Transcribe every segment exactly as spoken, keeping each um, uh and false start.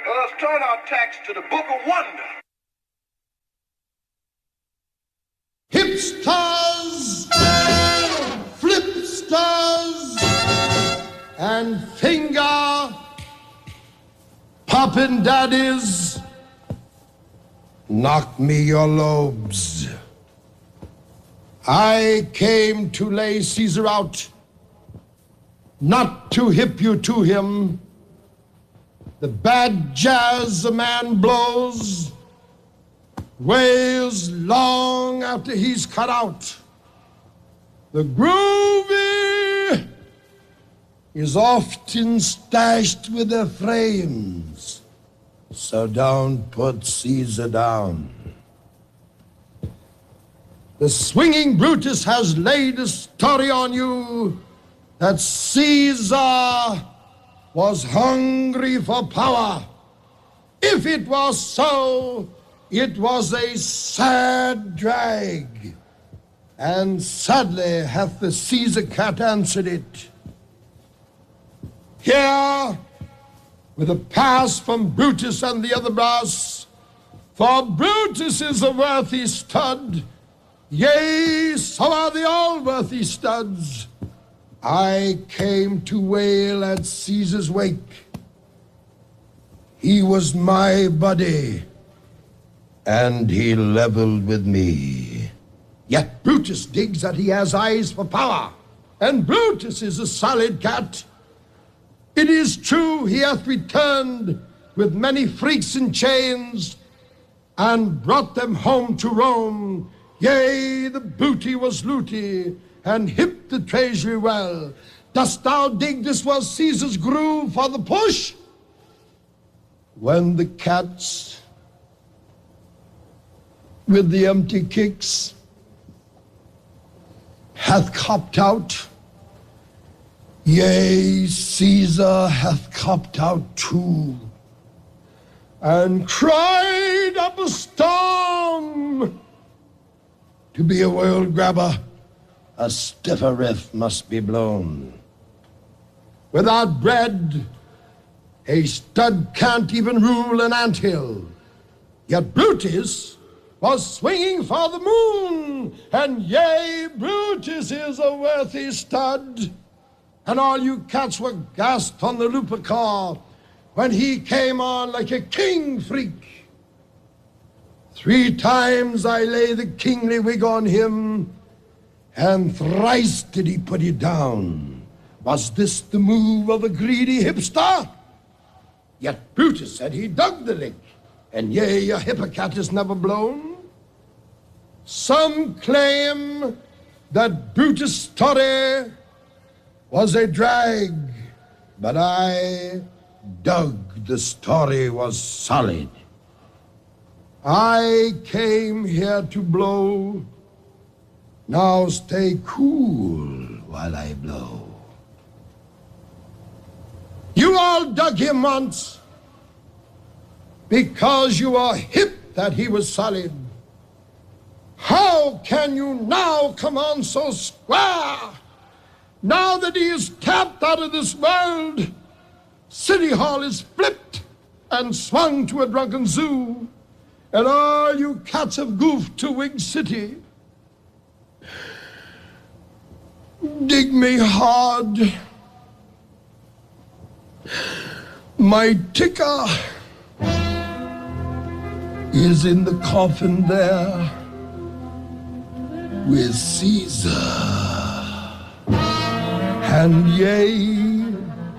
Well, let's turn our tacks to the Book of Wonder. Hipsters, flipsters, and finger poppin' daddies, knock me your lobes. I came to lay Caesar out, not to hip you to him. The bad jazz a man blows wails long after he's cut out. The groovy is often stashed with their frames, so don't put Caesar down. The swinging Brutus has laid a story on you that Caesar was hungry for power. If it was so, it was a sad drag, and sadly hath the Caesar cat answered it. Here, with a pass from Brutus and the other brass, for Brutus is a worthy stud, yea, so are the all-worthy studs. I came to wail at Caesar's wake. He was my buddy, and he leveled with me. Yet Brutus digs that he has eyes for power, and Brutus is a solid cat. It is true he hath returned with many freaks in chains, and brought them home to Rome. Yea, the booty was looty, and hipped the treasury well. Dost thou dig this was Caesar's groove for the push? When the cats with the empty kicks hath copped out, yea, Caesar hath copped out too, and cried up a storm. To be a world grabber, a stiffer riff must be blown. Without bread, a stud can't even rule an anthill. Yet Brutus was swinging for the moon, and yea, Brutus is a worthy stud. And all you cats were gassed on the Lupercal when he came on like a king freak. Three times I lay the kingly wig on him, and thrice did he put it down. Was this the move of a greedy hipster? Yet Brutus said he dug the lick, and yea, a hippocat is never blown. Some claim that Brutus' story was a drag, but I dug the story was solid. I came here to blow. Now stay cool while I blow. You all dug him once because you were hip that he was solid. How can you now come on so square? Now that he is tapped out of this world, City Hall is flipped and swung to a drunken zoo, and all you cats have goofed to Wig City. Dig me hard. My ticker is in the coffin there with Caesar. And yea,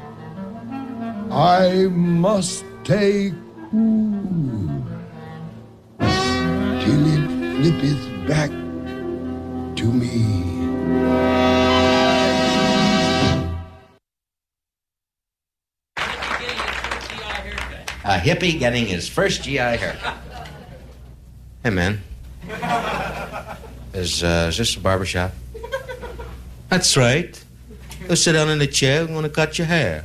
I must take cool till it flippeth back to me. A hippie getting his first G I haircut. Hey, man. Is, uh, is this a barbershop? That's right. Go sit down in the chair. I'm going to cut your hair.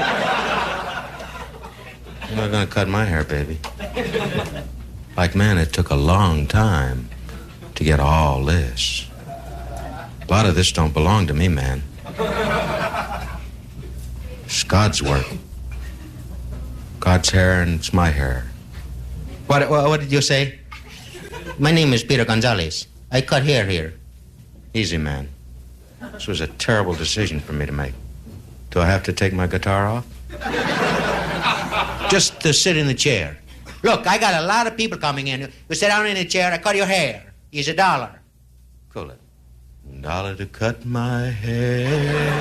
I'm not going to cut my hair, baby. Like, man, it took a long time to get all this. A lot of this don't belong to me, man. It's God's work. God's hair and it's my hair. What, what, what did you say? My name is Peter Gonzalez. I cut hair here. Easy, man. This was a terrible decision for me to make. Do I have to take my guitar off? Just to sit in the chair. Look, I got a lot of people coming in. You sit down in a chair, I cut your hair. Here's a dollar. Cool it. A dollar to cut my hair.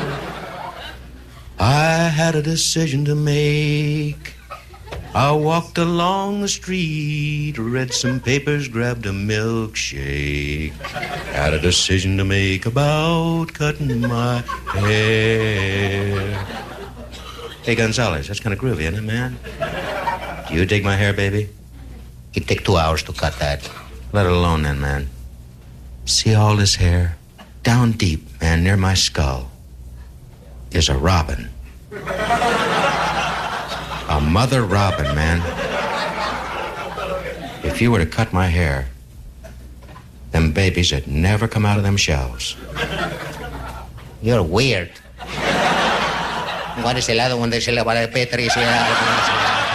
I had a decision to make. I walked along the street, read some papers, grabbed a milkshake. Had a decision to make about cutting my hair. Hey, Gonzalez, that's kind of groovy, isn't it, man? Do you dig my hair, baby? It'd take two hours to cut that. Let it alone then, man. See all this hair? Down deep, man, near my skull, is a robin. A mother robin, man. If you were to cut my hair, them babies would never come out of them shells. You're weird. ¿Cuál es el lado donde se le va a Petri?